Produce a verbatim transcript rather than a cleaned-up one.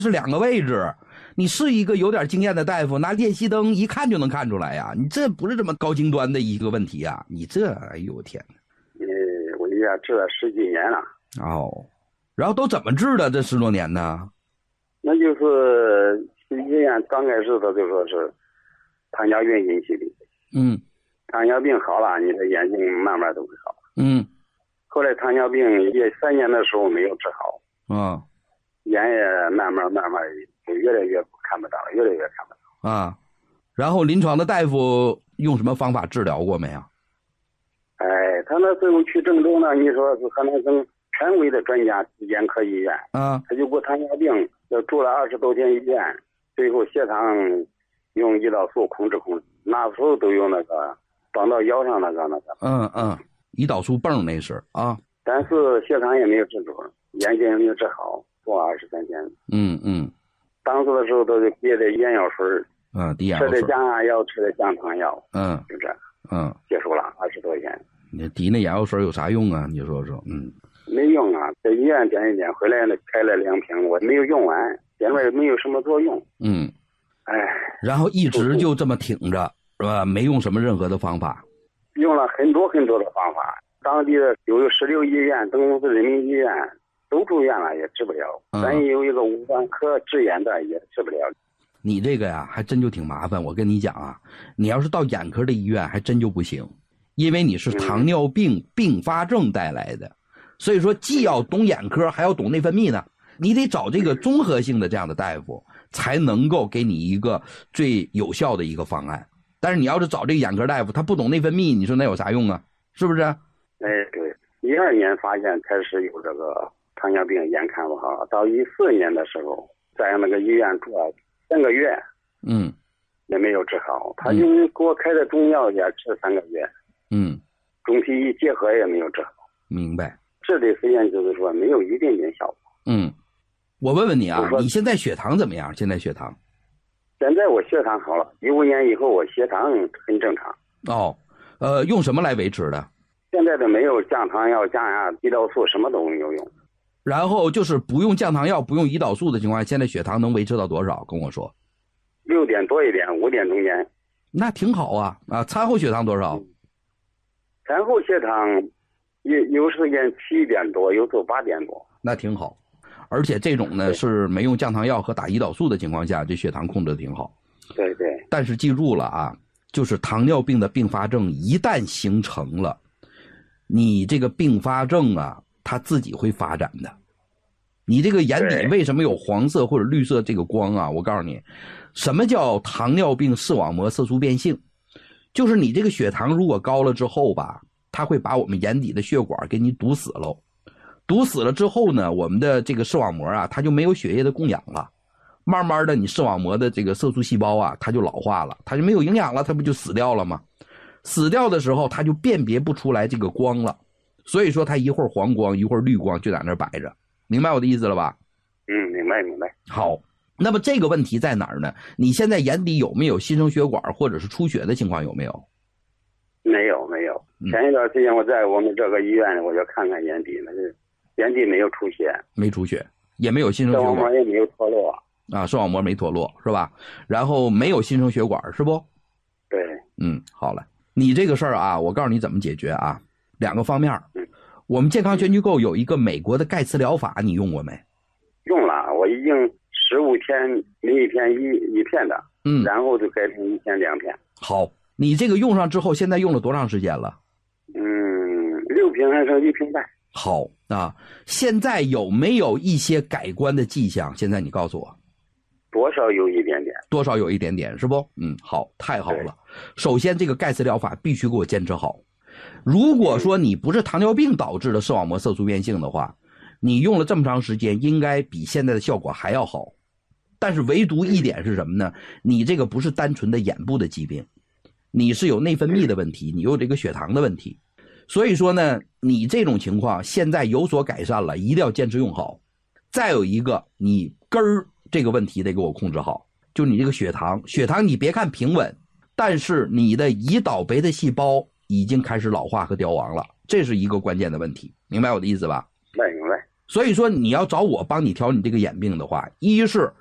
是两个位置。你是一个有点经验的大夫，拿练习灯一看就能看出来呀，你这不是这么高精端的一个问题啊，你这，哎呦我天哪！ 呃，我也治了十几年了。 哦，然后都怎么治的这十多年呢？ 那就是医院刚开始他就说是糖尿病引起的。 嗯。 糖尿病好了，你的眼睛慢慢都会好。 嗯。 后来糖尿病也三年的时候没有治好。 啊。 眼也慢慢慢慢就越来越看不到了，越来越看不到啊。然后临床的大夫用什么方法治疗过没有？ 哎，他那时候去郑州呢，你说是河南省权威的专家眼科医院啊， 他就给我糖尿病住了二十多天医院，最后血糖用胰岛素控制控制，那时候都用那个绑到腰上那个那个。 嗯嗯，胰岛素泵那是啊。 但是血糖也没有治住，眼睛也没有治好，做二十三天。 嗯嗯。 当时的时候都是滴的眼药水， 嗯，滴眼药水， 吃的降压药，吃的降糖药。 嗯， 就这样。 嗯， 结束了二十多天。 你滴那眼药水有啥用啊？你说说。嗯， 没用啊，在医院点一点，回来呢开了两瓶，我没有用完，点了也没有什么作用。 嗯， 哎， 然后一直就这么挺着，是吧？没用什么任何的方法。 用了很多很多的方法，当地的有十六医院、登州市人民医院都住院了，也治不了。 嗯、 咱有一个五官科治眼的也治不了。 你这个呀，还真就挺麻烦。我跟你讲啊，你要是到眼科的医院，还真就不行，因为你是糖尿病并发症带来的，所以说既要懂眼科，还要懂内分泌呢。你得找这个综合性的这样的大夫，才能够给你一个最有效的一个方案。但是你要是找这个眼科大夫，他不懂内分泌，你说那有啥用啊？是不是？ 哎，对，一二年发现开始有这个糖尿病，眼看不好，到一四年的时候，在那个医院住了三个月， 嗯， 也没有治好。他就给我开的中药也吃三个月， 嗯， 中西医结合也没有治好。 明白。 治的实验就是说没有一点点效果。 嗯，我问问你啊，你现在血糖怎么样？现在血糖？ 现在我血糖好了，一五年以后我血糖很正常。 哦，呃，用什么来维持的？ 现在的没有降糖药、降压、胰岛素，什么都没有用。 然后就是不用降糖药、不用胰岛素的情况下，现在血糖能维持到多少？跟我说。 六点多一点，五点中间。 那挺好啊啊！餐后血糖多少？ 嗯、餐后血糖有有时间七点多，有时候八点多。 那挺好。而且这种呢是没用降糖药和打胰岛素的情况下，这血糖控制的挺好。 对对。 但是记住了啊，就是糖尿病的并发症一旦形成了，你这个并发症啊，它自己会发展的。你这个眼底为什么有黄色或者绿色这个光啊？我告诉你，什么叫糖尿病视网膜色素变性？就是你这个血糖如果高了之后吧，它会把我们眼底的血管给你堵死了。堵死了之后呢，我们的这个视网膜啊，它就没有血液的供氧了。慢慢的，你视网膜的这个色素细胞啊，它就老化了，它就没有营养了，它不就死掉了吗？死掉的时候，它就辨别不出来这个光了。所以说，它一会儿黄光，一会儿绿光，就在那儿摆着。明白我的意思了吧？ 嗯，明白明白。 好，那么这个问题在哪儿呢？你现在眼底有没有新生血管或者是出血的情况？有没有？ 没有没有。前一段时间我在我们这个医院，我就看看眼底，那是眼底没有出血， 没出血，也没有新生血管， 视网膜也没有脱落啊，视网膜没脱落是吧？然后没有新生血管是不？ 对， 嗯，好了，你这个事儿啊，我告诉你怎么解决啊，两个方面。 嗯， 我们健康全聚购有一个美国的钙磁疗法，你用过没？ 用了，我已经十五天每一天一一片的， 嗯， 然后就改成一天两片。 好，你这个用上之后，现在用了多长时间了？ 嗯，六瓶还剩一瓶半。 好啊，现在有没有一些改观的迹象？现在你告诉我。 多少有一点点， 多少有一点点是不？嗯，好，太好了。首先，这个钙磁疗法必须给我坚持好。如果说你不是糖尿病导致的视网膜色素变性的话，你用了这么长时间，应该比现在的效果还要好。但是唯独一点是什么呢？你这个不是单纯的眼部的疾病，你是有内分泌的问题，你有这个血糖的问题。所以说呢，你这种情况现在有所改善了，一定要坚持用好。再有一个，你根儿这个问题得给我控制好，就你这个血糖，血糖你别看平稳，但是你的胰岛贝塔细胞已经开始老化和凋亡了，这是一个关键的问题，明白我的意思吧？ 明白明白。 所以说你要找我帮你调你这个眼病的话，一是